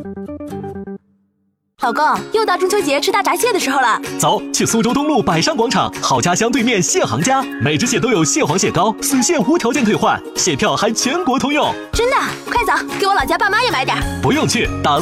老公，又到中秋节吃大闸蟹的时候了。 走，去苏州东路百商广场好家乡对面蟹行家，每只蟹都有蟹黄蟹膏，损蟹无条件退换，蟹票还全国通用。 真的？快走，给我老家爸妈也买点。 不用去，打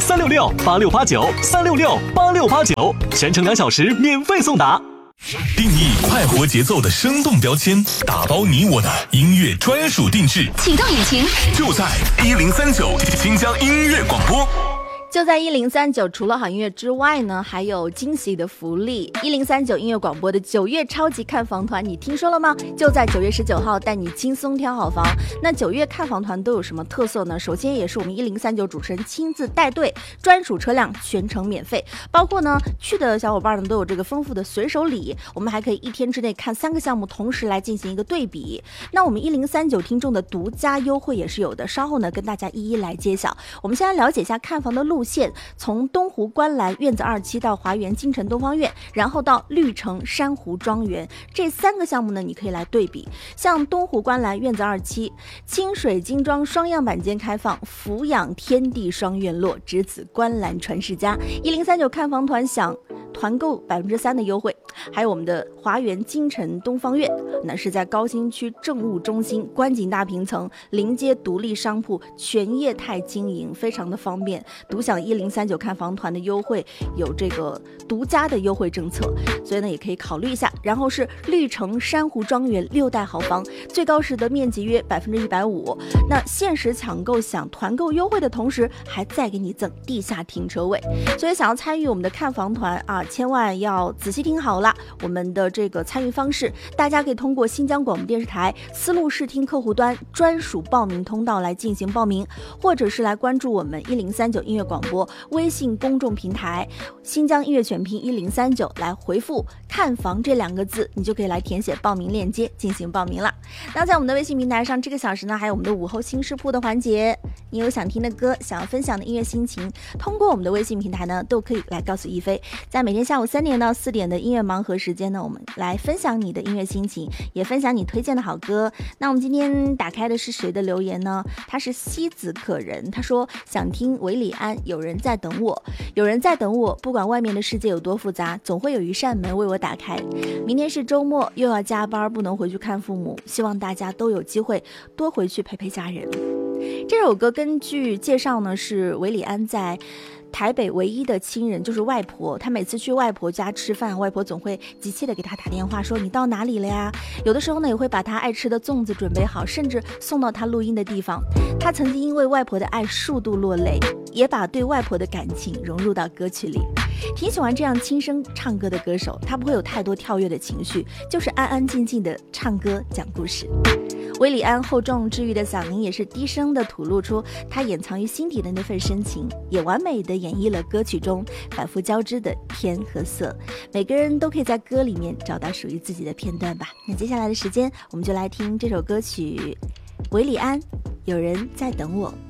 366-8689，366-8689，全程2小时免费送达。 定义快活节奏的生动标签，打包你我的音乐专属定制。 启动引擎， 就在1039新疆音乐广播。 就在1039，除了好音乐之外呢，还有惊喜的福利。1039音乐广播的9月超级看房团，你听说了吗？就在9月19号，带你轻松挑好房。那9月看房团都有什么特色呢？首先也是我们1039主持人亲自带队，专属车辆全程免费，包括呢去的小伙伴呢都有这个丰富的随手礼。我们还可以1天之内看3个项目，同时来进行一个对比。那我们1039听众的独家优惠也是有的，稍后呢跟大家一一来揭晓。我们先来了解一下看房的路线，从东湖观澜院子2期到华园京城东方院，然后到绿城珊瑚庄园，这3个项目呢你可以来对比。像东湖观澜院子2期，清水精装双样板间开放，俯仰天地双院落，值此观澜传世家。1039看房团享团购3%的优惠。还有我们的华园京城东方院，那是在高新区政务中心观景大平层，临街独立商铺，全业态经营，非常的方便。独享1039看房团的优惠，有这个独家的优惠政策，所以呢也可以考虑一下。然后是绿城珊瑚庄园6代豪房，最高实得面积约150%，那限时抢购享团购优惠的同时，还再给你赠地下停车位。所以想要参与我们的看房团啊，千万要仔细听好了。我们的这个参与方式，大家可以通过新疆广播电视台丝路视听客户端专属报名通道来进行报名，或者是来关注我们1039音乐广播微信公众平台新疆音乐全拼1039，来回复看房这2个字，你就可以来填写报名链接进行报名了。那在我们的微信平台上，这个小时呢还有我们的午后新视铺的环节，你有想听的歌，想要分享的音乐心情，通过我们的微信平台呢都可以来告诉一菲。在每天下午3点到4点的音乐盲盒时间呢，我们来分享你的音乐心情，也分享你推荐的好歌。那我们今天打开的是谁的留言呢？他是西子可人，他说想听韦礼安，有人在等我，有人在等我，不管外面的世界有多复杂，总会有一扇门为我打开。明天是周末，又要加班，不能回去看父母，希望大家都有机会多回去陪陪家人。这首歌根据介绍呢，是韦礼安在台北唯一的亲人，就是外婆。他每次去外婆家吃饭，外婆总会急切的给他打电话说你到哪里了呀。有的时候呢也会把他爱吃的粽子准备好，甚至送到他录音的地方。他曾经因为外婆的爱数度落泪，也把对外婆的感情融入到歌曲里。挺喜欢这样轻声唱歌的歌手，他不会有太多跳跃的情绪，就是安安静静的唱歌讲故事。韦礼安厚重治愈的嗓音也是低声的吐露出他掩藏于心底的那份深情，也完美的演绎了歌曲中反复交织的天和色。每个人都可以在歌里面找到属于自己的片段吧。那接下来的时间，我们就来听这首歌曲，韦礼安，有人在等我。